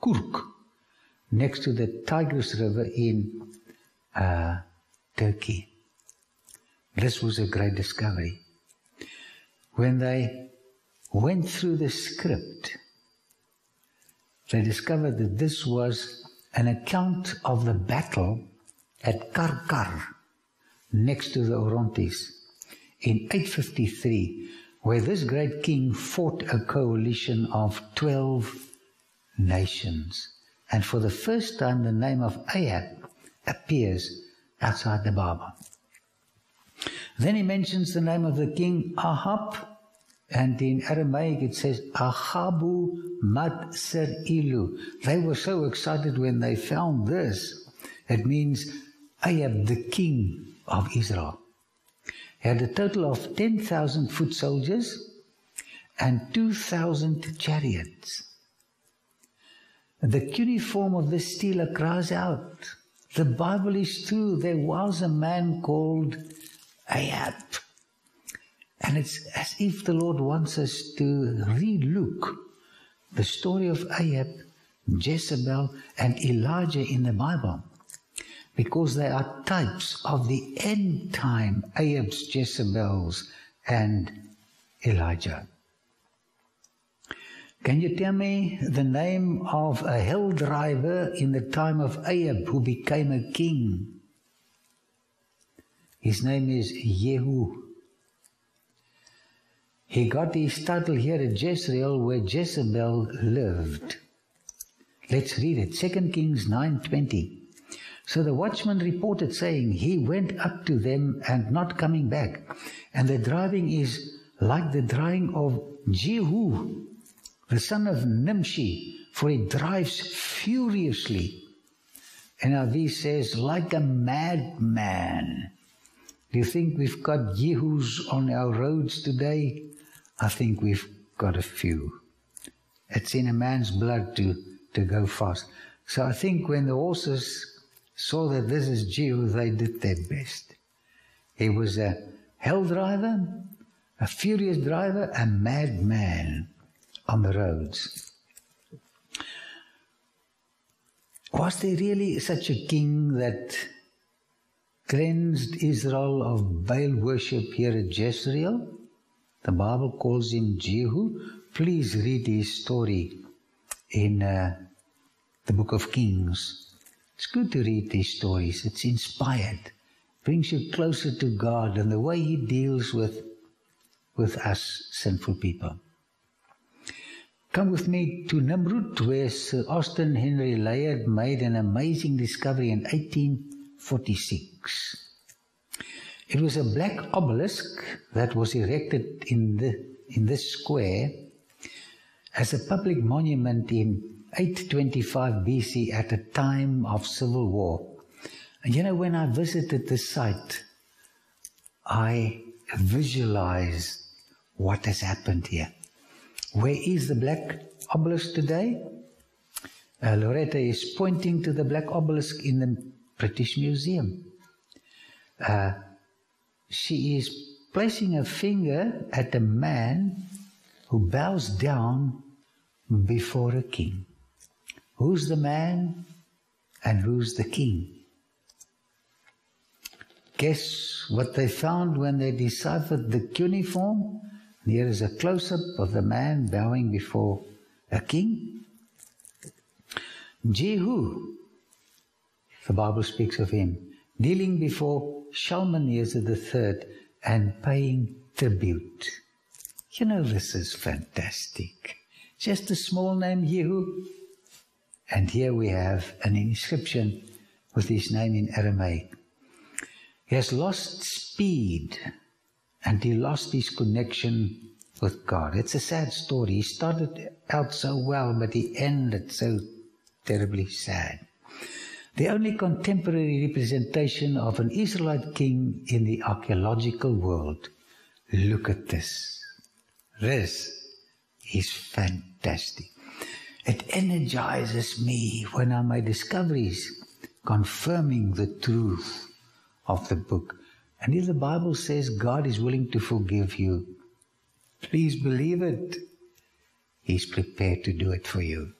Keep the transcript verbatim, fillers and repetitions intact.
Kirkuk, next to the Tigris River in uh, Turkey. This was a great discovery. When they went through the script, they discovered that this was an account of the battle at Karkar, next to the Orontes, in eight fifty-three, where this great king fought a coalition of twelve nations. And for the first time, the name of Ahab appears outside the Bible. Then he mentions the name of the king Ahab, and in Aramaic it says Ahabu Matserilu. They were so excited when they found this. It means Ahab, the king of Israel. He had a total of ten thousand foot soldiers and two thousand chariots. The cuneiform of the stela cries out, the Bible is true, there was a man called Ahab. And it's as if the Lord wants us to re-look the story of Ahab, Jezebel, and Elijah in the Bible, because they are types of the end time Ahabs, Jezebels, and Elijah. Can you tell me the name of a hell driver in the time of Ahab who became a king? His name is Jehu. He got his title here at Jezreel, where Jezebel lived. Let's read it. Second Kings nine twenty. So the watchman reported, saying, he went up to them and not coming back. And the driving is like the driving of Jehu, the son of Nimshi, for he drives furiously. N I V says, like a madman. Do you think we've got Jehus on our roads today? I think we've got a few. It's in a man's blood to, to go fast. So I think when the horses saw that this is Jehu, they did their best. He was a hell driver, a furious driver, a madman on the roads. Was there really such a king that cleansed Israel of Baal worship here at Jezreel? The Bible calls him Jehu. Please read his story in uh, the book of Kings. It's good to read these stories. It's inspired. Brings you closer to God and the way he deals with, with us sinful people. Come with me to Nimrud, where Sir Austin Henry Layard made an amazing discovery in eighteen forty-six. It was a black obelisk that was erected in the in this square as a public monument in eight twenty-five B C at a time of civil war. And you know, when I visited the site, I visualized what has happened here. Where is the black obelisk today? Uh, Loretta is pointing to the black obelisk in the British Museum. Uh, she is placing a finger at a man who bows down before a king. Who's the man and who's the king? Guess what they found when they deciphered the cuneiform? Here is a close-up of the man bowing before a king. Jehu, the Bible speaks of him, kneeling before Shalmaneser the third and paying tribute. You know, this is fantastic. Just a small name, Jehu. And here we have an inscription with his name in Aramaic. He has lost speed and he lost his connection with God. It's a sad story. He started out so well, but he ended so terribly sad. The only contemporary representation of an Israelite king in the archaeological world. Look at this. This is fantastic. It energizes me when I make discoveries confirming the truth of the book. And if the Bible says God is willing to forgive you, please believe it. He's prepared to do it for you.